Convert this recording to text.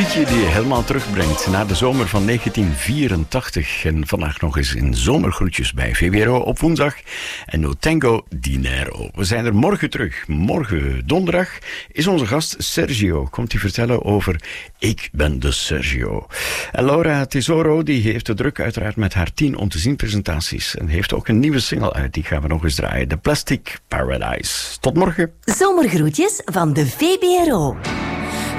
liedje die je helemaal terugbrengt naar de zomer van 1984. En vandaag nog eens in zomergroetjes bij VWRO op woensdag. En No Tango Dinero. We zijn er morgen terug. Morgen donderdag is onze gast Sergio. Komt hij vertellen over Ik ben de Sergio. En Laura Tesoro die heeft de druk uiteraard met haar 10 om te zien presentaties. En heeft ook een nieuwe single uit. Die gaan we nog eens draaien. The Plastic Paradise. Tot morgen. Zomergroetjes van de VBRO.